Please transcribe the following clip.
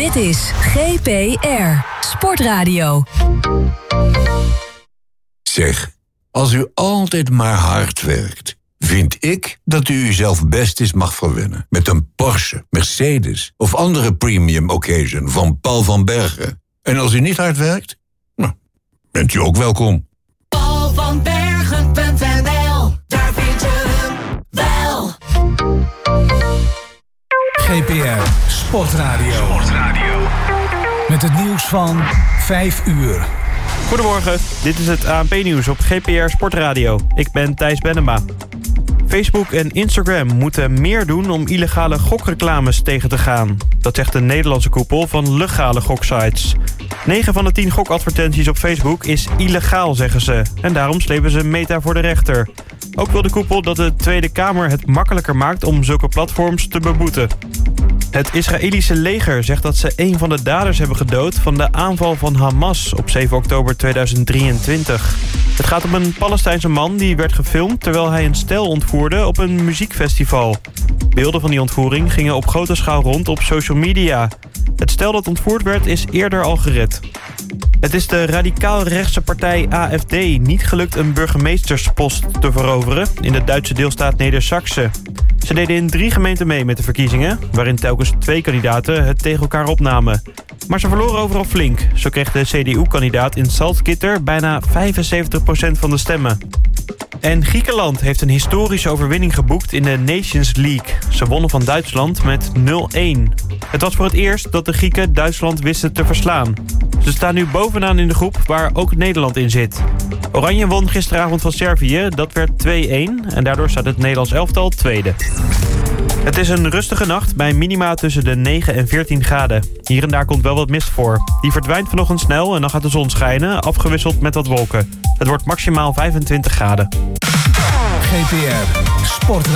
Dit is GPR Sportradio. Zeg, als u altijd maar hard werkt, vind ik dat u uzelf best eens mag verwennen met een Porsche, Mercedes of andere premium occasion van Paul van Bergen. En als u niet hard werkt, nou, bent u ook welkom. paulvanbergen.nl, daar vind je hem wel. GPR Sportradio. Met het nieuws van 5 uur. Goedemorgen, dit is het ANP-nieuws op GPR Sportradio. Ik ben Thijs Bennema. Facebook en Instagram moeten meer doen om illegale gokreclames tegen te gaan. Dat zegt de Nederlandse koepel van legale goksites. 9 van de 10 gokadvertenties op Facebook is illegaal, zeggen ze. En daarom slepen ze Meta voor de rechter. Ook wil de koepel dat de Tweede Kamer het makkelijker maakt om zulke platforms te beboeten. Het Israëlische leger zegt dat ze een van de daders hebben gedood van de aanval van Hamas op 7 oktober 2023. Het gaat om een Palestijnse man die werd gefilmd terwijl hij een stel ontvoerde op een muziekfestival. Beelden van die ontvoering gingen op grote schaal rond op social media. Het stel dat ontvoerd werd is eerder al gered. Het is de radicaal-rechtse partij AFD niet gelukt een burgemeesterspost te veroveren in de Duitse deelstaat Neder-Saxe. Ze deden in 3 gemeenten mee met de verkiezingen, waarin telkens 2 kandidaten het tegen elkaar opnamen. Maar ze verloren overal flink. Zo kreeg de CDU-kandidaat in Salzgitter bijna 75% van de stemmen. En Griekenland heeft een historische overwinning geboekt in de Nations League. Ze wonnen van Duitsland met 0-1. Het was voor het eerst dat de Grieken Duitsland wisten te verslaan. Ze staan nu bovenaan in de groep waar ook Nederland in zit. Oranje won gisteravond van Servië, dat werd 2-1... en daardoor staat het Nederlands elftal tweede. Het is een rustige nacht bij minima tussen de 9 en 14 graden. Hier en daar komt wel wat mist voor. Die verdwijnt vanochtend snel en dan gaat de zon schijnen, afgewisseld met wat wolken. Het wordt maximaal 25 graden. GPR Sportradio.